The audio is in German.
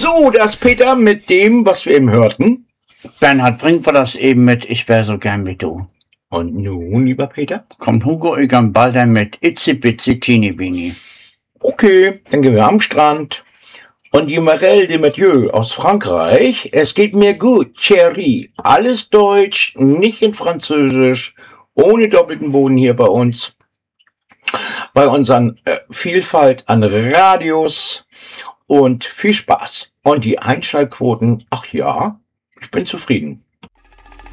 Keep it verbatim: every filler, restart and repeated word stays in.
So, das Peter mit dem, was wir eben hörten. Bernhard, bringt wir das eben mit, ich wär so gern wie du. Und nun, lieber Peter? Kommt Hugo Egan Balder mit Itzi Bitzi Teeny Beanie. Okay, dann gehen wir am Strand. Und die Marelle de Mathieu aus Frankreich. Es geht mir gut, Chérie. Alles Deutsch, nicht in Französisch, ohne doppelten Boden hier bei uns. Bei unseren äh, Vielfalt an Radios und viel Spaß. Und die Einschaltquoten, ach ja, ich bin zufrieden.